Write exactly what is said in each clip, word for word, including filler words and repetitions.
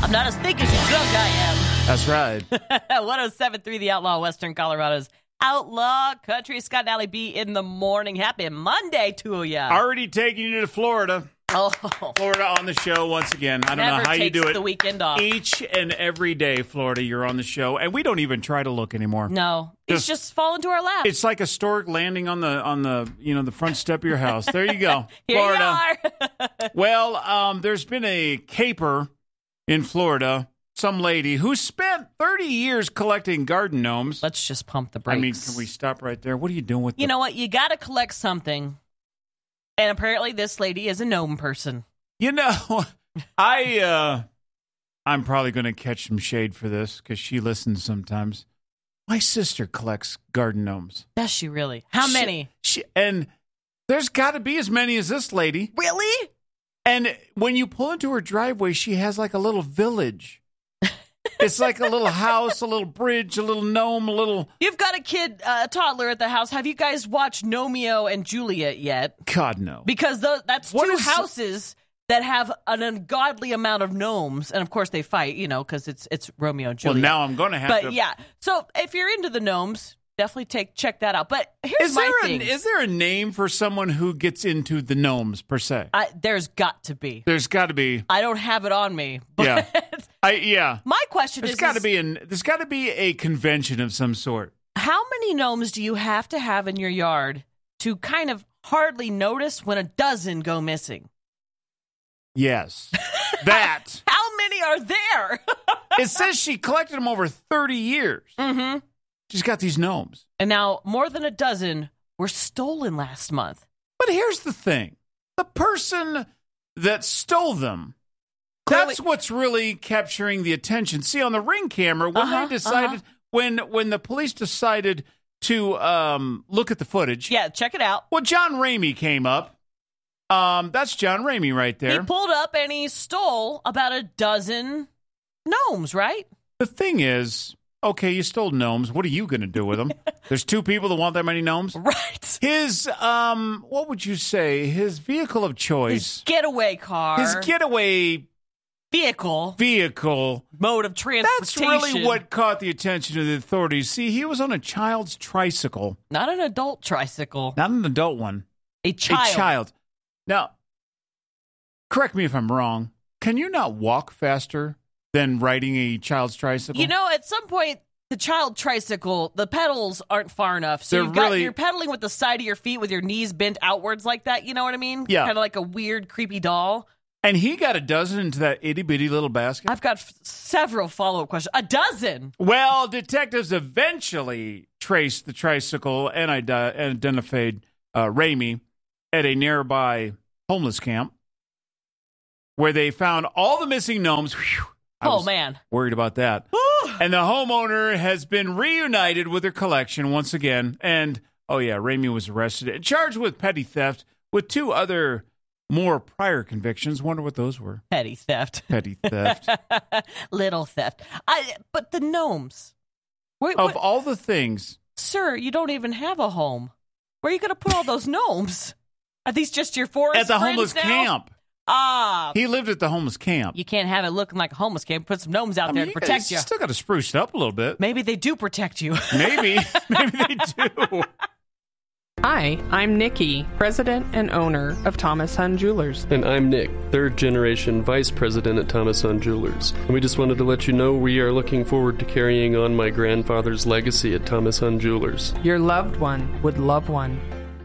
I'm not as thick as you think I am. That's right. one oh seven point three The Outlaw, Western Colorado's Outlaw Country. Scott and Allie B in the morning. Happy Monday to ya. Already taking you to Florida. Oh, Florida on the show once again. I don't Never know how you do takes it. the weekend off. Each and every day, Florida, you're on the show, and we don't even try to look anymore. No, it's Just- just fall into our lap. It's like a stork landing on the on the you know the front step of your house. There you go, Here Florida. you are. Well, um, there's been a caper in Florida. Some lady who spent thirty years collecting garden gnomes. Let's just pump the brakes. I mean, can we stop right there? What are you doing with? You the- know what? You got to collect something. And apparently this lady is a gnome person. You know, I uh, I'm probably going to catch some shade for this because she listens sometimes. My sister collects garden gnomes. Does she really? How She- many? She, and there's got to be as many as this lady. Really? And when you pull into her driveway, she has like a little village. It's like a little house, a little bridge, a little gnome, a little... You've got a kid, uh, a toddler at the house. Have you guys watched Gnomeo and Juliet yet? God, no. Because th- that's What two is- houses that have an ungodly amount of gnomes. And, of course, they fight, you know, because it's it's Romeo and Well, Juliet. now I'm going to have But, to... yeah. So, if you're into the gnomes, definitely take check that out. But here's Is my there, a, thing. is there a name for someone who gets into the gnomes, per se? I, there's got to be. There's got to be... I don't have it on me. But Yeah. I Yeah. my question There's is, got to is be an. There's got to be a convention of some sort. how many gnomes do you have to have in your yard to kind of hardly notice when a dozen go missing? Yes, that. How many are there? It says she collected them over thirty years. Mm-hmm. She's got these gnomes. And now more than a dozen were stolen last month. But here's the thing: the person that stole them. Clearly- That's what's really capturing the attention. See, on the Ring camera, when Uh-huh, they decided, uh-huh. when when the police decided to um, look at the footage, Yeah, check it out. well, John Ramey came up. Um, that's John Ramey right there. He pulled up and he stole about a dozen gnomes, right? The thing is, okay, you stole gnomes. What are you going to do with them? There's two people that want that many gnomes. Right. His, um, what would you say? His vehicle of His choice, getaway car. his getaway vehicle. vehicle. Mode of That's transportation. really what caught the attention of the authorities. See, he was on a child's tricycle, Not an adult tricycle. not an adult one. A child. A child. Now, correct me if I'm wrong. Can you not walk faster than riding a child's tricycle? You know, at some point, the child tricycle, the pedals aren't far enough. So They're you've got, really- you're pedaling with the side of your feet with your knees bent outwards like that. You know what I mean? Yeah. Kind of like a weird, creepy doll. And he got a dozen into that itty bitty little basket. I've got f- several follow-up questions. A dozen. Well, detectives eventually traced the tricycle and ide- identified uh, Ramey at a nearby homeless camp where they found all the missing gnomes. Whew, I Oh, was man. worried about that. And the homeowner has been reunited with her collection once again. And, oh, yeah, Ramey was arrested and charged with petty theft with two other more prior convictions. Wonder what those were. Petty theft. Petty theft. Little theft. I. But the gnomes. Wait, Of what- all the things... Sir, you don't even have a home. Where are you going to put all those gnomes? Are these just your forest At the friends homeless now? camp. Ah. He lived at the homeless camp. You can't have it looking like a homeless camp. Put some gnomes out I there mean, to protect guys you. still got to spruce it up a little bit. Maybe they do protect you. Maybe. Maybe they do. Hi, I'm Nikki, president and owner of Thomas Hunt Jewelers. And I'm Nick, third generation vice president at Thomas Hunt Jewelers. And we just wanted to let you know we are looking forward to carrying on my grandfather's legacy at Thomas Hunt Jewelers. Your loved one would love one.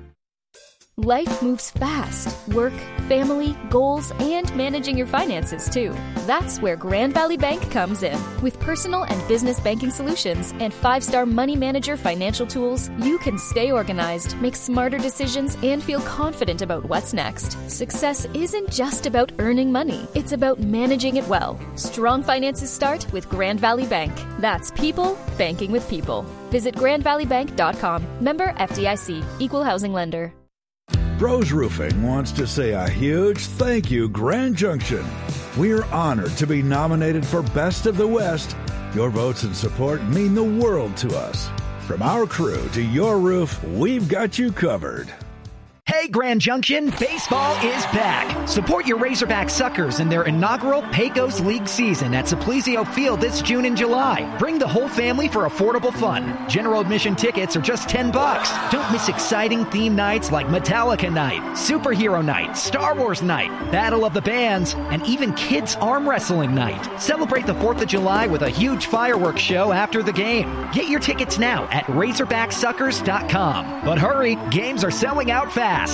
Life moves fast. Work, family, goals, and managing your finances, too. That's where Grand Valley Bank comes in. With personal and business banking solutions and five-star money manager financial tools, you can stay organized, make smarter decisions, and feel confident about what's next. Success isn't just about earning money. It's about managing it well. Strong finances start with Grand Valley Bank. That's people banking with people. Visit grand valley bank dot com. Member F D I C. Equal housing lender. Bros Roofing wants to say a huge thank you, Grand Junction. We're honored to be nominated for Best of the West. Your votes and support mean the world to us. From our crew to your roof, we've got you covered. Hey, Grand Junction, baseball is back. Support your Razorback Suckers in their inaugural Pecos League season at Simplesio Field this June and July. Bring the whole family for affordable fun. General admission tickets are just ten bucks. Don't miss exciting theme nights like Metallica Night, Superhero Night, Star Wars Night, Battle of the Bands, and even Kids Arm Wrestling Night. Celebrate the fourth of July with a huge fireworks show after the game. Get your tickets now at razorback suckers dot com. But hurry, games are selling out fast.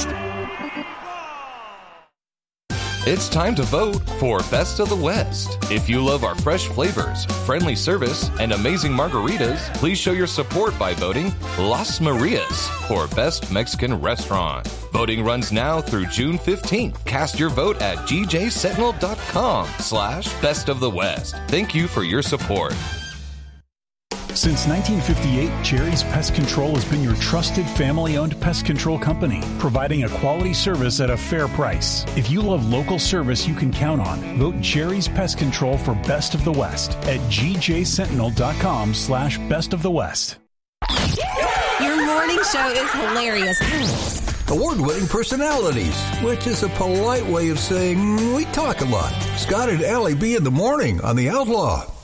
It's time to vote for Best of the West. If you love our fresh flavors, friendly service, and amazing margaritas, please show your support by voting Las Marias for Best Mexican Restaurant. Voting runs now through June fifteenth. Cast your vote at g j sentinel dot com slash best of the west. Thank you for your support. Since nineteen fifty-eight, Jerry's Pest Control has been your trusted family-owned pest control company, providing a quality service at a fair price. If you love local service you can count on, vote Jerry's Pest Control for Best of the West at g j sentinel dot com slash best of the west. Your morning show is hilarious. Award-winning personalities, which is a polite way of saying we talk a lot. Scott and Allie B in the morning on The Outlaw.